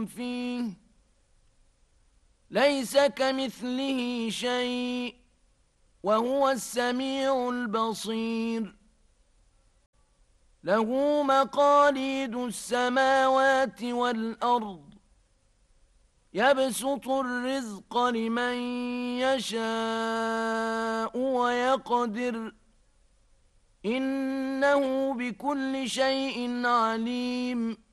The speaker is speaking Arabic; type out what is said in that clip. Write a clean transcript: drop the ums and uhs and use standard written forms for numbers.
فيه ليس كمثله شيء وهو السميع البصير له مقاليد السماوات والأرض يبسط الرزق لمن يشاء ويقدر إنه بكل شيء عليم